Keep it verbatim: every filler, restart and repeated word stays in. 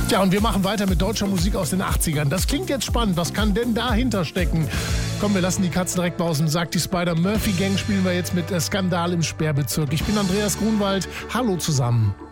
Ja, und wir machen weiter mit deutscher Musik aus den achtzigern. Das klingt jetzt spannend. Was kann denn dahinter stecken? Komm, wir lassen die Katze direkt mal aus dem Sack. Die Spider-Murphy Gang spielen wir jetzt mit Skandal im Sperrbezirk. Ich bin Andreas Grunwald. Hallo zusammen.